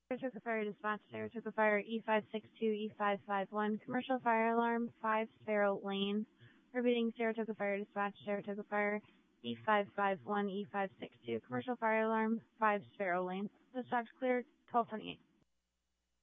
Saratoga Fire Dispatch, Saratoga Fire E562, E551, commercial fire alarm, 5 Sparrow Lane. Repeating, Saratoga Fire Dispatch, Saratoga Fire E551, E562, commercial fire alarm, 5 Sparrow Lane. Dispatch cleared, 1228.